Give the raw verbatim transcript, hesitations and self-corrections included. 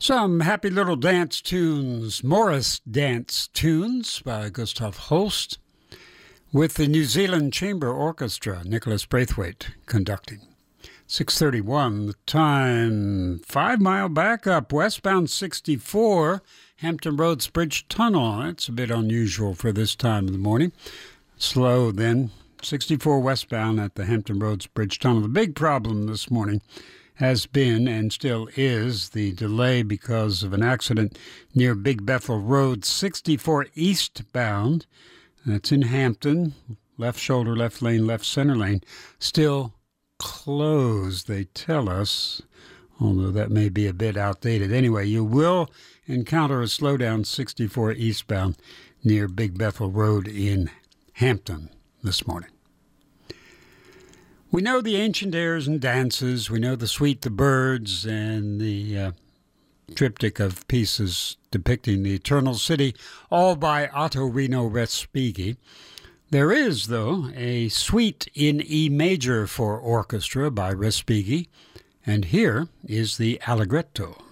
Some happy little dance tunes, Morris dance tunes by Gustav Holst, with the New Zealand Chamber Orchestra, Nicholas Braithwaite conducting. six thirty-one, the time, five mile backup, westbound sixty-four, Hampton Roads Bridge Tunnel. That's a bit unusual for this time of the morning. Slow then, sixty-four westbound at the Hampton Roads Bridge Tunnel. The big problem this morning has been and still is the delay because of an accident near Big Bethel Road, sixty-four eastbound. That's in Hampton. Left shoulder, left lane, left center lane. Still closed, they tell us, although that may be a bit outdated. Anyway, you will encounter a slowdown sixty-four eastbound near Big Bethel Road in Hampton this morning. We know the ancient airs and dances. We know the Sweet the Birds and the uh, triptych of pieces depicting the Eternal City, all by Ottorino Respighi. There is, though, a suite in E major for orchestra by Respighi, and here is the Allegretto.